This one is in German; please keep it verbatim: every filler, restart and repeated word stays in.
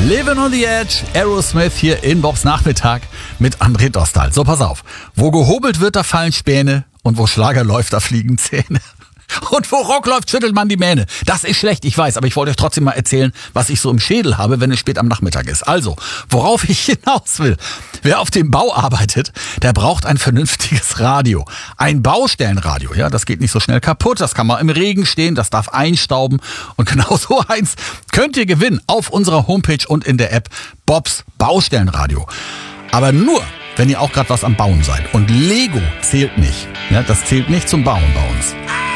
Living on the Edge, Aerosmith hier in Bobs Nachmittag mit André Dostal. So, pass auf. Wo gehobelt wird, da fallen Späne und wo Schlager läuft, da fliegen Zähne. Und wo Rock läuft, schüttelt man die Mähne. Das ist schlecht, ich weiß, aber ich wollte euch trotzdem mal erzählen, was ich so im Schädel habe, wenn es spät am Nachmittag ist. Also, worauf ich hinaus will. Wer auf dem Bau arbeitet, der braucht ein vernünftiges Radio. Ein Baustellenradio, ja, das geht nicht so schnell kaputt, das kann mal im Regen stehen, das darf einstauben. Und genau so eins könnt ihr gewinnen auf unserer Homepage und in der App Bobs Baustellenradio. Aber nur, wenn ihr auch gerade was am Bauen seid. Und Lego zählt nicht. Ja, das zählt nicht zum Bauen bei uns.